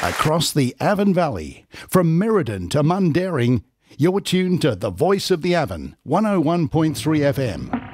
Across the Avon Valley, from Merredin to Mundaring, you're tuned to the voice of the Avon, 101.3 FM.